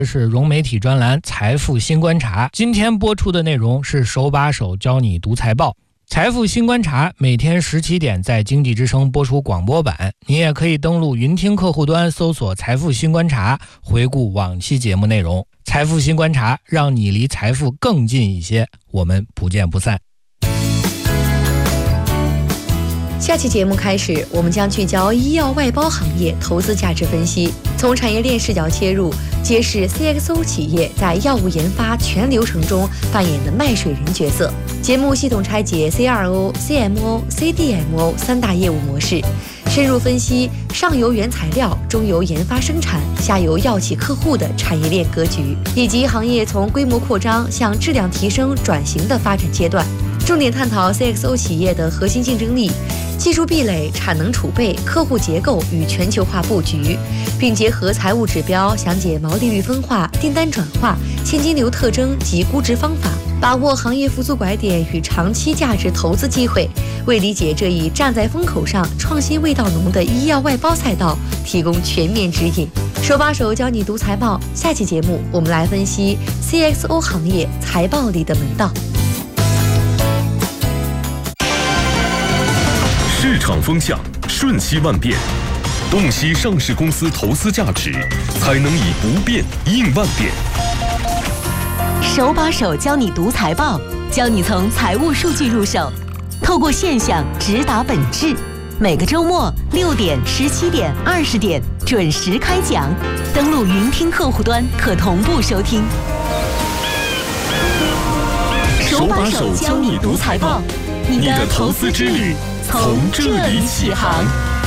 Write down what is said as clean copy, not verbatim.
这是融媒体专栏财富新观察，今天播出的内容是手把手教你读财报。财富新观察每天17点在经济之声播出广播版，你也可以登录云听客户端搜索财富新观察，回顾往期节目内容。财富新观察，让你离财富更近一些，我们不见不散。 下期节目开始，我们将聚焦医药外包行业投资价值分析，从产业链视角切入，揭示 CXO 企业在药物研发全流程中扮演的卖水人角色。节目系统拆解 CRO、CMO、CDMO 三大业务模式，深入分析上游原材料、中游研发生产、下游药企客户的产业链格局，以及行业从规模扩张向质量提升转型的发展阶段。重点探讨 CXO 企业的核心竞争力、技术壁垒、产能储备、客户结构与全球化布局，并结合财务指标详解毛利率分化、订单转化、现金流特征及估值方法，把握行业复苏拐点与长期价值投资机会，为理解这一站在风口上、创新味道浓的医药外包赛道提供全面指引。手把手教你读财报，下期节目我们来分析 CXO 行业财报里的门道。 市场风向瞬息万变，洞悉上市公司投资价值，才能以不变应万变。 手把手教你读财报，教你从财务数据入手，透过现象直达本质。每个周末6点、17点、20点准时开讲，登录云听客户端可同步收听。手把手教你读财报，你的投资之旅从这里起航。